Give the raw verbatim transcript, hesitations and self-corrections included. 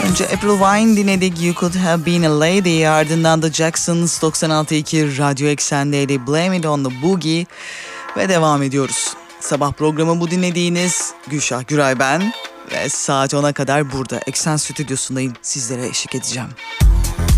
Önce April Wine dinledik, You Could Have Been a Lady. Ardından da Jackson's doksan altı iki Radyo Eksen'deydi, Blame It on the Boogie. Ve devam ediyoruz. Sabah programı bu, dinlediğiniz Gülşah Güray ben. Ve saat ona kadar burada Eksen Stüdyosu'ndayım, sizlere eşlik edeceğim.